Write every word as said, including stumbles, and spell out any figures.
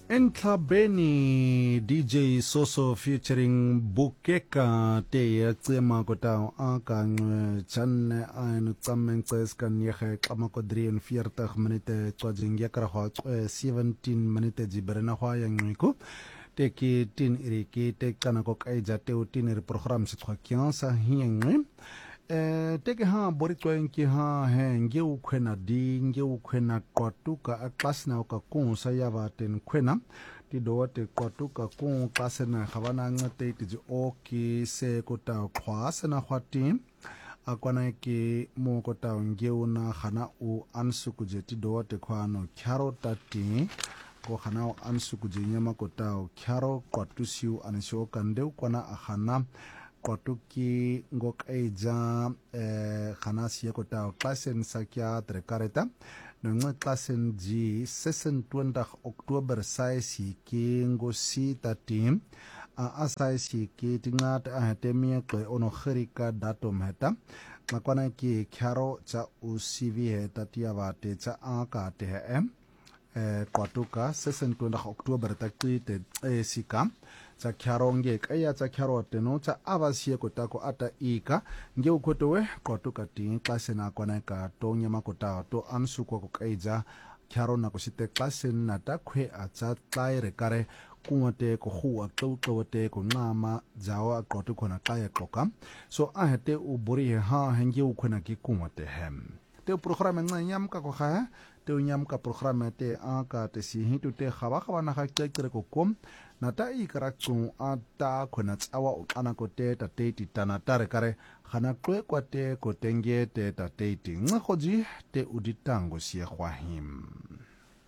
Entlabeni D J Soso featuring Bukeka te ya tsema kotao aka ngwe channe ainu tsameng tses kan yehe kamako drien viertig minute twajing yakra hwa seventeen minute jiberena hwa ya ngwiku te ki tin iri ki te kana ko kaija te u tin iri program si twa kiansa hiye ngwe Eh, teke ha bori ki ha he nge u kwena di nge u kwena kwatuka a klasi na uka kung sa yaba ten kwena ti do te kwatuka kung klasi na khabana ngate ti ji o ki se kota kwa se na khwati a kwana ki mo kota nge u na khana u ansu kuje ti do te khwano kyaro tati ko khana u ansu kuje nyama kota kyaro kwatusiu anisho kande kwana a khana Kwatuki ngok eja eh, khana siya kota klasen sakya trekareta nungwe klasen ji twintig Oktober sai si ki ngo si tatim a asai si ki tingat a hetemie kwe ono khirika datum heta makwana ki kyaro cha usivi heta tia vate cha aka te hem eh, kwatuka twintig Oktober takti te eh, sika cha kyaro nge kaya cha kyaro teno cha avasie kotako ata ika nge ukotowe kwatuka ti klase na kwana ka to nyama kota to ansu ko kaija kyaro na kusite klase na ta kwe acha tlaire kare kuwate ko huwa tlotote ko ngama jawa qotu kona kaya kloka so ahete uburi ha henge ukona ki kuwate hem te programa nganyam ka ko kha te unyam ka programa te aka te si hitu te khawa khawa na ka kekere ko kom na ta ikaratsung ata khona tsawa o kana ko te ta te ti tana tare kare khana kwe kwa te ko tenge te ta te ti ngakhoji te uditango sie khwahim